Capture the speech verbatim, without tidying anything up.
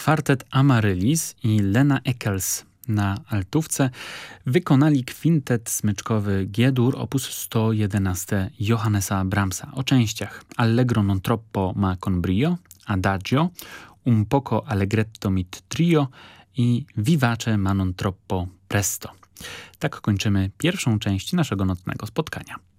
kwartet Amaryllis i Lena Eccles na altówce wykonali kwintet smyczkowy G-dur op. sto jedenaście Johannesa Brahmsa o częściach Allegro non troppo ma con brio, Adagio, Un poco allegretto mit trio i Vivace ma non troppo presto. Tak kończymy pierwszą część naszego nocnego spotkania.